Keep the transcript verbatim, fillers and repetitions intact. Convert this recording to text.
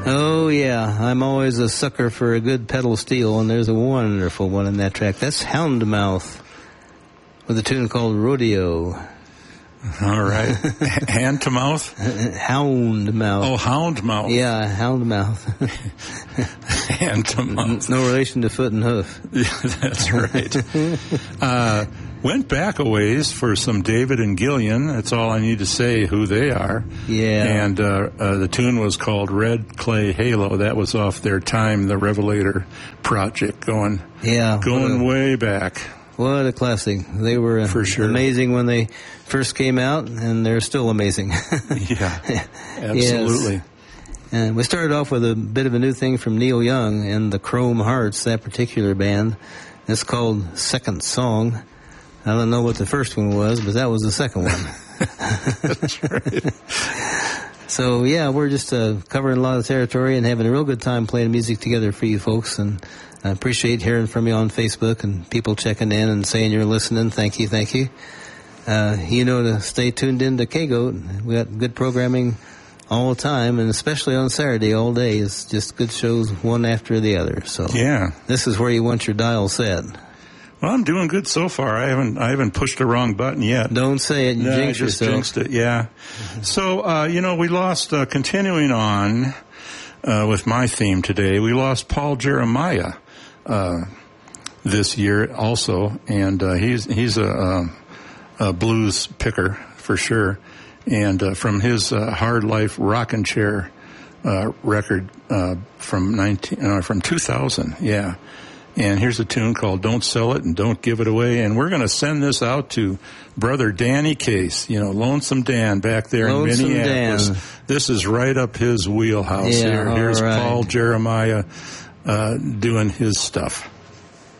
Oh, yeah. I'm always a sucker for a good pedal steel, and there's a wonderful one in that track. That's Houndmouth with a tune called Rodeo. All right. Hand to mouth? Houndmouth. Oh, Houndmouth. Yeah, Houndmouth. Hand to mouth. No relation to foot and hoof. Yeah, that's right. uh, went back a ways for some David and Gillian. That's all I need to say who they are. Yeah. And uh, uh, the tune was called Red Clay Halo. That was off their Time the Revelator project, going, yeah, going a, way back. What a classic. They were uh, for sure. amazing when they first came out, and they're still amazing. Yeah, absolutely. Yes. And we started off with a bit of a new thing from Neil Young and the Chrome Hearts, that particular band. It's called Second Song. I don't know what the first one was, but that was the second one. That's right. So, yeah, we're just uh, covering a lot of territory and having a real good time playing music together for you folks. And I appreciate hearing from you on Facebook and people checking in and saying you're listening. Thank you, thank you. Uh, you know to stay tuned in to K-Goat. We got good programming all the time, and especially on Saturday all day. It's just good shows one after the other. So yeah, this is where you want your dial set. Well, I'm doing good so far. I haven't I haven't pushed the wrong button yet. Don't say it. You no, jinx I just yourself. jinxed it. Yeah. Mm-hmm. So uh, you know, we lost. Uh, continuing on uh, with my theme today, we lost Paul Jeremiah uh, this year also, and uh, he's he's a, a, a blues picker for sure. And uh, from his uh, Hard Life Rockin' Chair uh, record uh, from nineteen uh, from two thousand, yeah. And here's a tune called Don't Sell It and Don't Give It Away. And we're going to send this out to brother Danny Case, you know, Lonesome Dan back there Lonesome in Minneapolis. Dan. This is right up his wheelhouse yeah, here. Here's right. Paul Jeremiah uh, doing his stuff.